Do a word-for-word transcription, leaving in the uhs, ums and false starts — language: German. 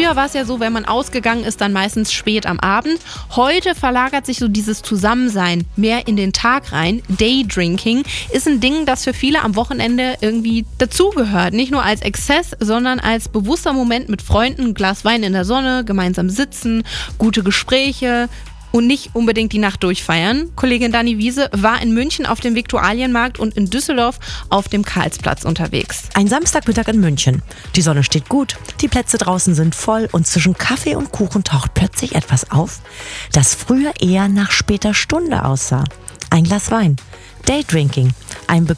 Früher war es ja so, wenn man ausgegangen ist, dann meistens spät am Abend. Heute verlagert sich so dieses Zusammensein mehr in den Tag rein. Daydrinking ist ein Ding, das für viele am Wochenende irgendwie dazugehört. Nicht nur als Exzess, sondern als bewusster Moment mit Freunden, ein Glas Wein in der Sonne, gemeinsam sitzen, gute Gespräche und nicht unbedingt die Nacht durchfeiern. Kollegin Dani Wiese war in München auf dem Viktualienmarkt und in Düsseldorf auf dem Karlsplatz unterwegs. Ein Samstagmittag in München. Die Sonne steht gut, die Plätze draußen sind voll und zwischen Kaffee und Kuchen taucht plötzlich etwas auf, das früher eher nach später Stunde aussah. Ein Glas Wein. Daydrinking. Ein